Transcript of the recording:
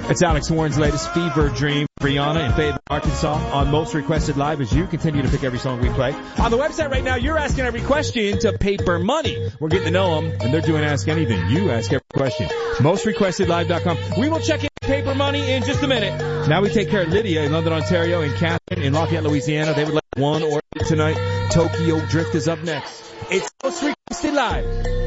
It's Alex Warren's latest Fever Dream. Brianna in Fayetteville, Arkansas on Most Requested Live as you continue to pick every song we play. On the website right now, you're asking every question to Paper Money. We're getting to know them, and they're doing Ask Anything. You ask every question. MostRequestedLive.com. We will check in Paper Money in just a minute. Now we take care of Lydia in London, Ontario, and Catherine in Lafayette, Louisiana. They would like one or tonight. Tokyo Drift is up next. It's Most Requested Live.